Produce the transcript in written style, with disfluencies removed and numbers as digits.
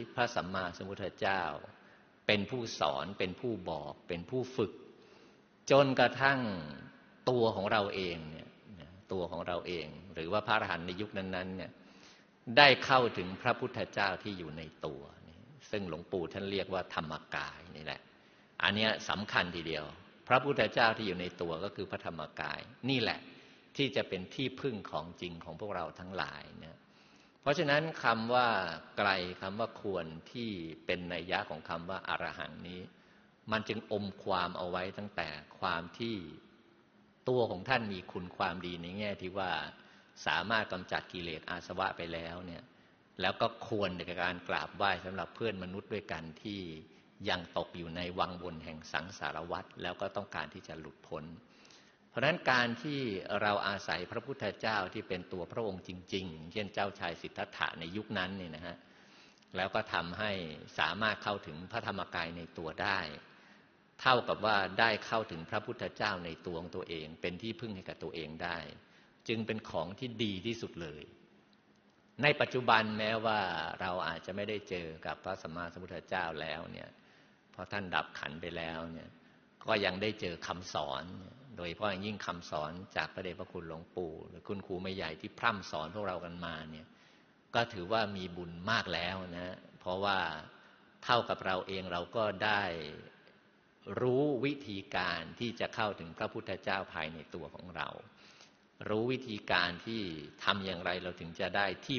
พระสัมมาสัมพุทธเจ้าเป็นผู้สอนเป็นผู้บอกเป็นผู้ฝึกจนกระทั่งตัวของเราเองเนี่ยตัวของเราเองหรือว่าพระอรหันต์ในยุคนั้นๆเนี่ยได้เข้าถึงพระพุทธเจ้าที่อยู่ในตัวซึ่งหลวงปู่ท่านเรียกว่าธรรมกายนี่แหละอันนี้สำคัญทีเดียวพระพุทธเจ้าที่อยู่ในตัวก็คือพระธรรมกายนี่แหละที่จะเป็นที่พึ่งของจริงของพวกเราทั้งหลายเนี่ยเพราะฉะนั้นคำว่าไกลคำว่าควรที่เป็นนัยยะของคำว่าอรหังนี้มันจึงอมความเอาไว้ตั้งแต่ความที่ตัวของท่านมีคุณความดีในแง่ที่ว่าสามารถกำจัดกิเลสอาสวะไปแล้วเนี่ยแล้วก็ควรในการกราบไหว้สำหรับเพื่อนมนุษย์ด้วยกันที่ยังตกอยู่ในวังวนแห่งสังสารวัฏแล้วก็ต้องการที่จะหลุดพ้นเพราะฉะนั้นการที่เราอาศัยพระพุทธเจ้าที่เป็นตัวพระองค์จริงๆเช่นเจ้าชายสิทธัตถะในยุคนั้นนี่นะฮะแล้วก็ทำให้สามารถเข้าถึงพระธรรมกายในตัวได้เท่ากับว่าได้เข้าถึงพระพุทธเจ้าในตัวของตัวเองเป็นที่พึ่งให้กับตัวเองได้จึงเป็นของที่ดีที่สุดเลยในปัจจุบันแม้ว่าเราอาจจะไม่ได้เจอกับพระสัมมาสัมพุทธเจ้าแล้วเนี่ยเพราะท่านดับขันไปแล้วเนี่ยก็ยังได้เจอคำสอนโดยเฉพาะอย่างยิ่งคำสอนจากพระเดชพระคุณหลวงปู่หรือคุณครูแม่ใหญ่ที่พร่ำสอนพวกเรากันมาเนี่ยก็ถือว่ามีบุญมากแล้วนะเพราะว่าเท่ากับเราเองเราก็ได้รู้วิธีการที่จะเข้าถึงพระพุทธเจ้าภายในตัวของเรารู้วิธีการที่ทำอย่างไรเราถึงจะได้ที่